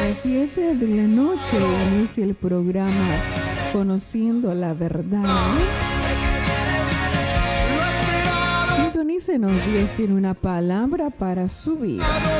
las 7 de la noche inicia el programa Conociendo la Verdad. Sintonícenos, Dios tiene una palabra para su vida.